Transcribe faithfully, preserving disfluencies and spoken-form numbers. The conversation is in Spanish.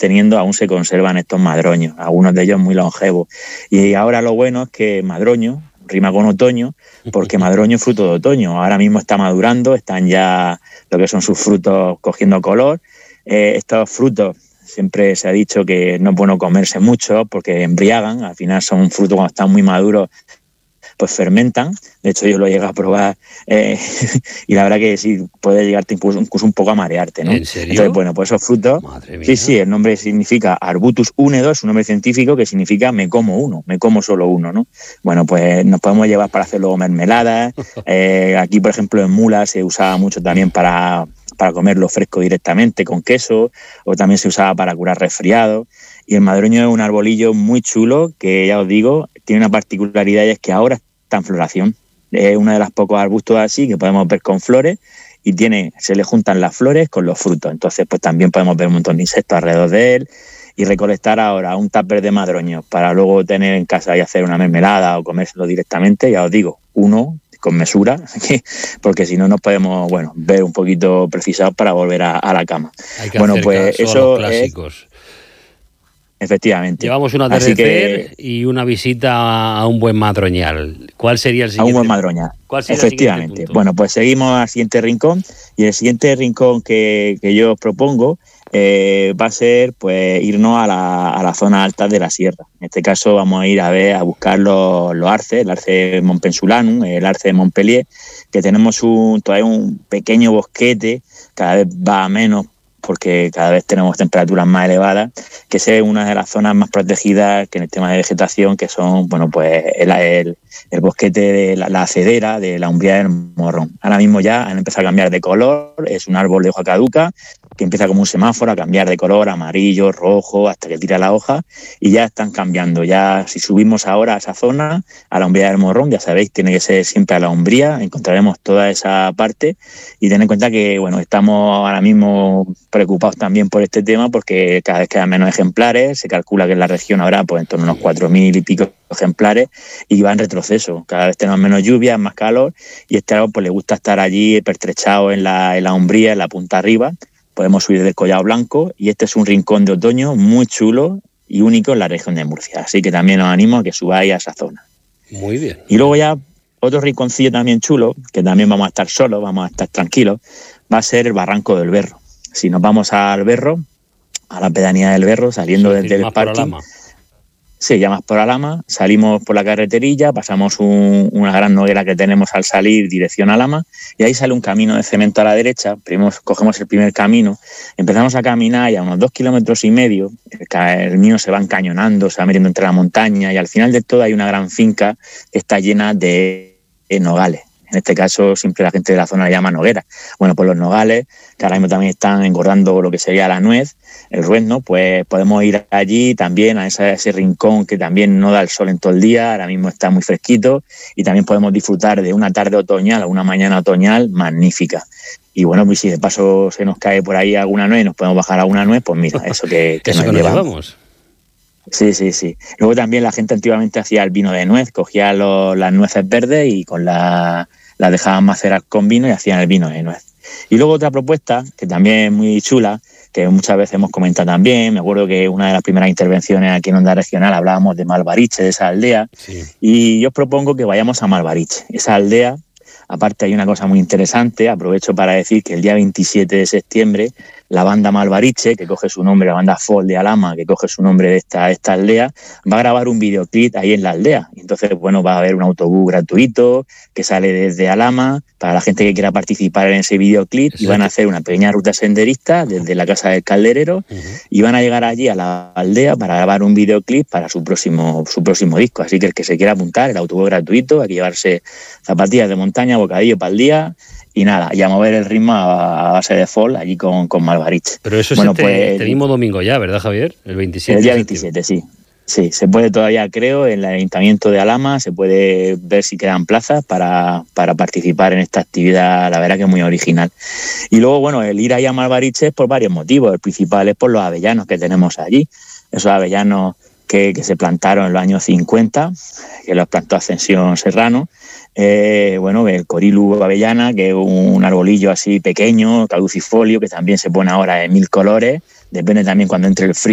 teniendo aún se conservan estos madroños, algunos de ellos muy longevos. Y ahora lo bueno es que madroño rima con otoño, porque madroño es fruto de otoño. Ahora mismo está madurando, están ya lo que son sus frutos cogiendo color. Eh, estos frutos, siempre se ha dicho que no es bueno comerse mucho porque embriagan, al final son frutos cuando están muy maduros, pues fermentan. De hecho yo lo llegué a probar eh, y la verdad que sí puede llegarte incluso, incluso un poco a marearte, ¿no? ¿En serio? Entonces, bueno, pues esos frutos, sí, sí, el nombre significa Arbutus únedo, es un nombre científico que significa me como uno, me como solo uno, ¿no? Bueno, pues nos podemos llevar para hacer luego mermeladas. Eh, aquí, por ejemplo, en Mula se usaba mucho también para, para comerlo fresco directamente con queso, o también se usaba para curar resfriados. Y el madroño es un arbolillo muy chulo que, ya os digo, tiene una particularidad y es que ahora está en floración. Es uno de los pocos arbustos así que podemos ver con flores y tiene, se le juntan las flores con los frutos. Entonces, pues también podemos ver un montón de insectos alrededor de él y recolectar ahora un tupper de madroño para luego tener en casa y hacer una mermelada o comérselo directamente. Ya os digo, uno con mesura, porque si no nos podemos, bueno, ver un poquito precisados para volver a, a la cama. Hay que bueno, hacer pues caso eso a los clásicos. Es, efectivamente. Llevamos un atardecer que, y una visita a un buen madroñal. ¿Cuál sería el siguiente? A un buen madroñal. ¿Cuál sería efectivamente. El siguiente punto? Bueno, pues seguimos al siguiente rincón y el siguiente rincón que, que yo os propongo eh, va a ser pues irnos a la, a la zona alta de la sierra. En este caso vamos a ir a ver a buscar los, los arces, el arce montpensulanum, el arce de Montpellier, que tenemos un, todavía un pequeño bosquete, cada vez va a menos porque cada vez tenemos temperaturas más elevadas, que es una de las zonas más protegidas que en el tema de vegetación, que son, bueno, pues el, el, el bosquete de la, la acedera de la Umbría del Morrón. Ahora mismo ya han empezado a cambiar de color, es un árbol de hoja caduca, que empieza como un semáforo a cambiar de color, amarillo, rojo, hasta que tira la hoja, y ya están cambiando. Ya si subimos ahora a esa zona, a la Umbría del Morrón, ya sabéis, tiene que ser siempre a la Umbría, encontraremos toda esa parte, y tened en cuenta que, bueno, estamos ahora mismo preocupados también por este tema, porque cada vez quedan menos ejemplares, se calcula que en la región habrá pues en torno a unos cuatro mil y pico ejemplares, y va en retroceso, cada vez tenemos menos lluvia, más calor, y este árbol pues le gusta estar allí pertrechado en la, en la Umbría, en la punta arriba. Podemos subir del Collado Blanco y este es un rincón de otoño muy chulo y único en la región de Murcia. Así que también os animo a que subáis a esa zona. Muy bien. Y luego ya otro rinconcillo también chulo, que también vamos a estar solos, vamos a estar tranquilos, va a ser el Barranco del Berro. Si nos vamos al Berro, a la pedanía del Berro, saliendo sí, desde el parking... Sí, ya más por Alhama, salimos por la carreterilla, pasamos un, una gran noguera que tenemos al salir dirección a Alhama y ahí sale un camino de cemento a la derecha, primero cogemos el primer camino, empezamos a caminar y a unos dos kilómetros y medio, el, el mío se va encañonando, se va metiendo entre la montaña y al final de todo hay una gran finca que está llena de, de nogales. En este caso siempre la gente de la zona le llama noguera. Bueno, pues los nogales, que ahora mismo también están engordando lo que sería la nuez, el ruezno, pues podemos ir allí también a ese, ese rincón que también no da el sol en todo el día, ahora mismo está muy fresquito y también podemos disfrutar de una tarde otoñal o una mañana otoñal magnífica. Y bueno, pues si de paso se nos cae por ahí alguna nuez y nos podemos bajar a una nuez, pues mira, eso que, que eso nos, que nos llevamos. llevamos. Sí, sí, sí. Luego también la gente antiguamente hacía el vino de nuez, cogía los, las nueces verdes y con la, las dejaban macerar con vino y hacían el vino de nuez. Y luego otra propuesta, que también es muy chula, que muchas veces hemos comentado también, me acuerdo que una de las primeras intervenciones aquí en Onda Regional hablábamos de Malvariche, de esa aldea, sí. Y yo os propongo que vayamos a Malvariche. Esa aldea, aparte hay una cosa muy interesante, aprovecho para decir que el día veintisiete de septiembre la banda Malvariche, que coge su nombre, la banda Folk de Alhama, que coge su nombre de esta, esta aldea, va a grabar un videoclip ahí en la aldea. Entonces, bueno, va a haber un autobús gratuito que sale desde Alhama para la gente que quiera participar en ese videoclip y van a hacer una pequeña ruta senderista desde la Casa del Calderero uh-huh. y van a llegar allí a la aldea para grabar un videoclip para su próximo, su próximo disco. Así que el que se quiera apuntar, el autobús gratuito, hay que llevarse zapatillas de montaña, bocadillo para el día. Y nada, y a mover el ritmo a base de folk allí con, con Malvariche. Pero eso bueno, es este, pues, este mismo domingo ya, ¿verdad, Javier? El veintisiete. El día veintisiete, sí. Sí, se puede todavía, creo, en el Ayuntamiento de Alhama, se puede ver si quedan plazas para, para participar en esta actividad, la verdad que es muy original. Y luego, bueno, el ir ahí a Malvariche es por varios motivos. El principal es por los avellanos que tenemos allí. Esos avellanos que, que se plantaron en los años cincuenta, que los plantó Ascensión Serrano. Eh, bueno, el Corilu avellana, que es un arbolillo así pequeño, caducifolio, que también se pone ahora en mil colores, depende también cuando entre el frío